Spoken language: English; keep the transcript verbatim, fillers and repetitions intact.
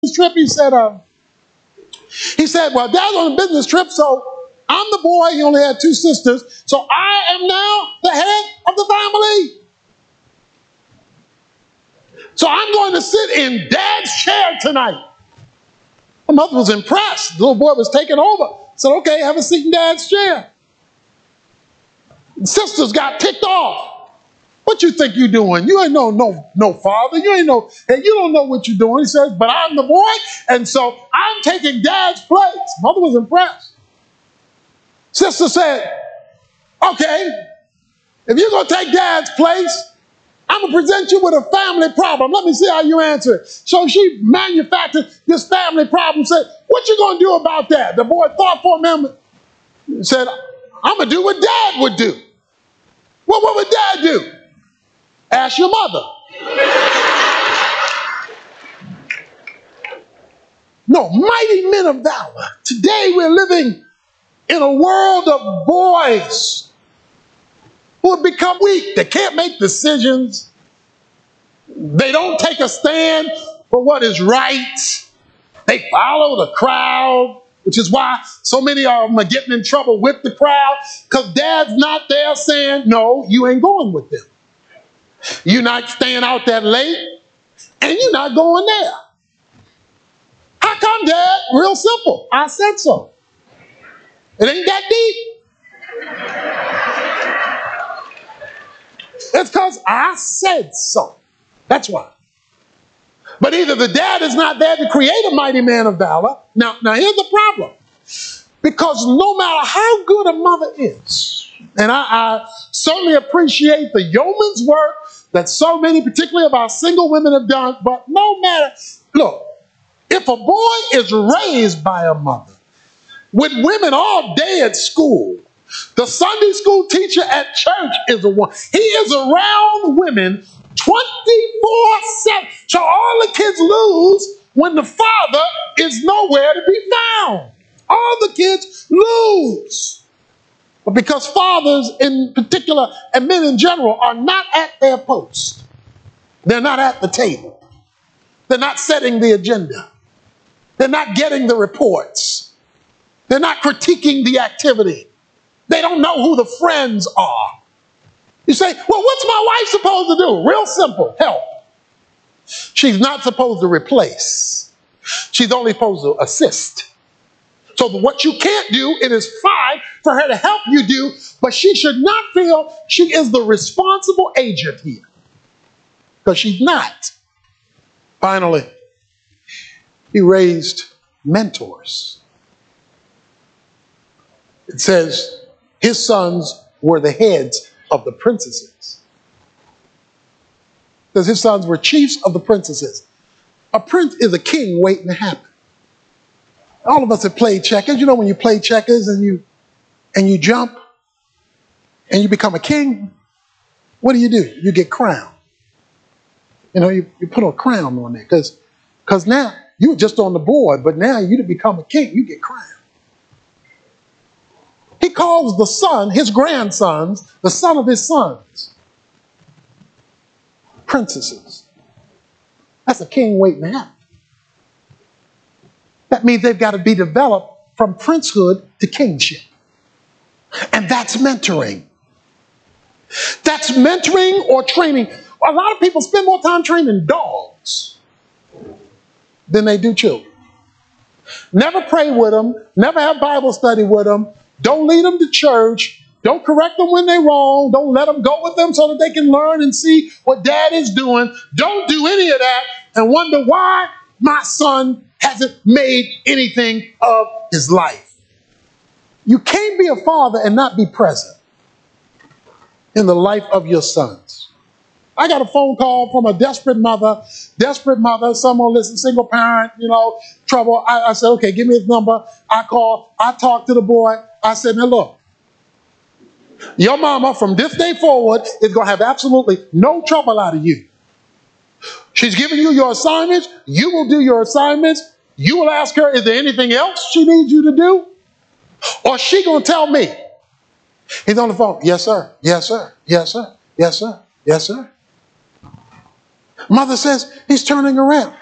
trip, he said, uh, he said, well, Dad's on a business trip, so I'm the boy. He only had two sisters, so I am now the head of the family. So I'm going to sit in Dad's chair tonight. My mother was impressed. The little boy was taking over. Said, okay, have a seat in Dad's chair. The sisters got ticked off. What you think you doing? You ain't no, no, no father. You ain't no, hey, you don't know what you're doing. He says, but I'm the boy, and so I'm taking Dad's place. Mother was impressed. Sister said, okay, if you're going to take Dad's place, I'm going to present you with a family problem. Let me see how you answer it. So she manufactured this family problem, said, what you going to do about that? The boy thought for a moment, said, I'm going to do what Dad would do. Well, what would Dad do? Ask your mother. No, mighty men of valor. Today we're living in a world of boys who have become weak. They can't make decisions. They don't take a stand for what is right. They follow the crowd, which is why so many of them are getting in trouble with the crowd, because Dad's not there saying, no, you ain't going with them. You're not staying out that late, and you're not going there. How come, Dad? Real simple. I said so. It ain't that deep. It's because I said so. That's why. But either the dad is not there to create a mighty man of valor. Now, now here's the problem. Because no matter how good a mother is, and I, I certainly appreciate the yeoman's work that so many, particularly of our single women, have done, but no matter, look, if a boy is raised by a mother, with women all day at school, the Sunday school teacher at church is a one. He is around women twenty-four seven. So all the kids lose when the father is nowhere to be found. All the kids lose. But because fathers in particular, and men in general, are not at their post. They're not at the table. They're not setting the agenda. They're not getting the reports. They're not critiquing the activity. They don't know who the friends are. You say, well, what's my wife supposed to do? Real simple, help. She's not supposed to replace. She's only supposed to assist. So what you can't do, it is fine for her to help you do, but she should not feel she is the responsible agent here. Because she's not. Finally, he raised mentors. It says his sons were the heads of the princesses. Because his sons were chiefs of the princesses. A prince is a king waiting to happen. All of us have played checkers. You know when you play checkers and you and you jump and you become a king, what do you do? You get crowned. You know, you, you put a crown on there because because now you were just on the board, but now you to become a king, you get crowned. He calls the son, his grandsons, the son of his sons, princesses. That's a king waiting to happen. That means they've got to be developed from princehood to kingship. And that's mentoring. That's mentoring or training. A lot of people spend more time training dogs than they do children. Never pray with them. Never have Bible study with them. Don't lead them to church. Don't correct them when they're wrong. Don't let them go with them so that they can learn and see what dad is doing. Don't do any of that and wonder why my son hasn't made anything of his life. You can't be a father and not be present in the life of your sons. I got a phone call from a desperate mother, desperate mother, someone listen, single parent, you know, trouble. I, I said, okay, give me his number. I called, I talked to the boy. I said, now look, your mama from this day forward is going to have absolutely no trouble out of you. She's giving you your assignments. You will do your assignments. You will ask her, is there anything else she needs you to do? Or is she going to tell me? He's on the phone. Yes, sir. Yes, sir. Yes, sir. Yes, sir. Yes, sir. Mother says, he's turning around.